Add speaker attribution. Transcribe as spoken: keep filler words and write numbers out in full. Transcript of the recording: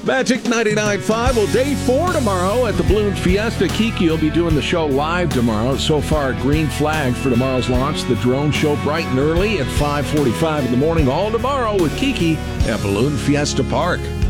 Speaker 1: Magic ninety-nine point five. Well, day four tomorrow at the Balloon Fiesta. Kiki will be doing the show live tomorrow. So far, green flag for tomorrow's launch. The drone show bright and early at five forty-five in the morning. All tomorrow with Kiki at Balloon Fiesta Park.